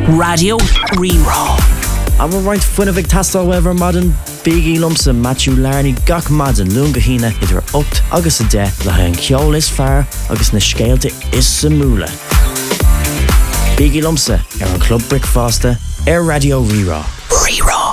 Radio Rerá. Aber roiint fuinna bh tastal wever madan Biggie Lumsa Matthew Larney gach madan lungahína idir 8 agus a 10 le an ceol is fear agus na scéalte is sa múla. Biggie Lumsa ar an Club Brickfasta ar Radio Rerá. Rerá.